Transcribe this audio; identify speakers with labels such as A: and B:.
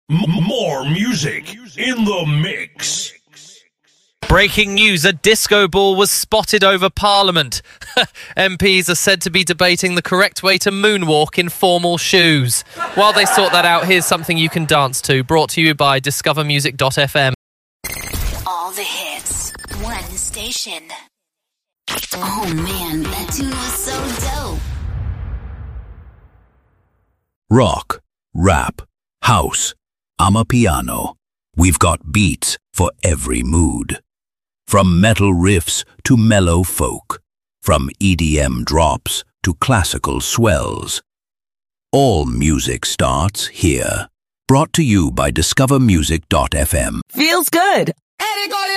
A: More music in the mix.
B: Breaking news, a disco ball was spotted over Parliament. MPs are said to be debating the correct way to moonwalk in formal shoes. While they sort that out, here's something you can dance to, brought to you by discovermusic.fm.
C: All the hits, one station. Oh man, that tune was so dope.
D: Rock, rap, house, amapiano. We've got beats for every mood. From metal riffs to mellow folk. From EDM drops to classical swells. All music starts here. Brought to you by discovermusic.fm.
E: Feels good.